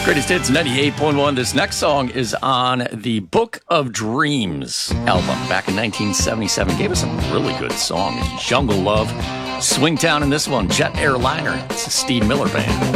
Greatest Hits 98.1. This next song is on the Book of Dreams album back in 1977. Gave us some really good songs. Jungle Love, Swingtown, and this one, Jet Airliner. It's a Steve Miller Band.